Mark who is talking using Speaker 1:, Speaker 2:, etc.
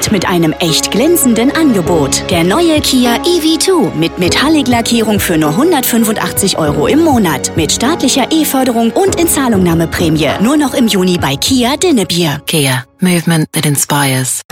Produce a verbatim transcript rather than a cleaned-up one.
Speaker 1: Jetzt mit einem echt glänzenden Angebot. Der neue Kia E V zwei mit Metallic-Lackierung für nur hundertfünfundachtzig Euro im Monat. Mit staatlicher E-Förderung und Inzahlungnahmeprämie. Nur noch im Juni bei Kia Dinnebier.
Speaker 2: Kia. Movement that inspires.